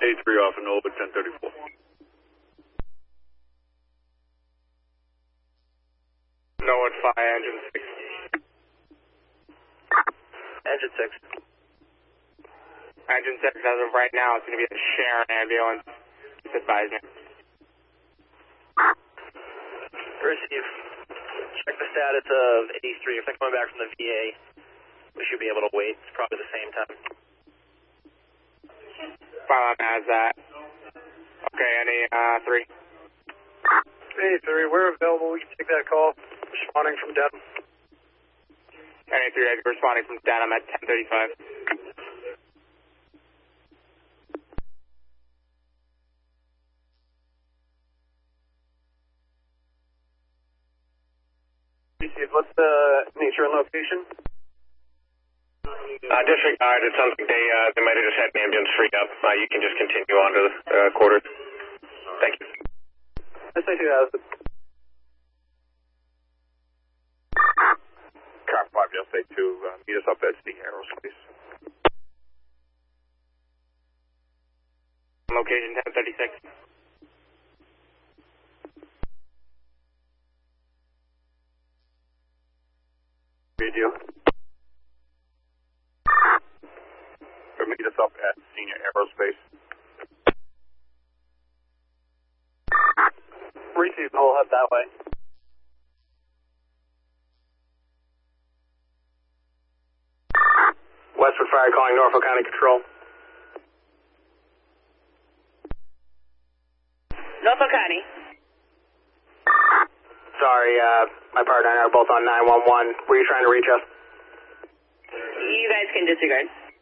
A3 off and over 1034. Norwood 5, engine 6. Engine 6. Engine 6, as of right now, it's going to be a Sharon ambulance. Just advise me. Receive. Check the status of A3. If they're coming back from the VA, we should be able to wait. It's probably the same time. File on as that. Okay, any 3? A3, we're available. We can take that call. Responding from Dedham. Any 3, responding from Dedham at 1035. What's the nature and location? Disregard. It sounds like they might have just had an ambulance freed up. You can just continue on to the quarters. Thank you. Let's say 2000. Car 5, just say 2. Meet us up at the aerospace. Location 1036. Radio. Or meet us up at Senior Aerospace. Receive, we'll head that way. Westwood Fire calling Norfolk County Control. Norfolk County. Sorry, my partner and I are both on 911. Were you trying to reach us? You guys can disregard.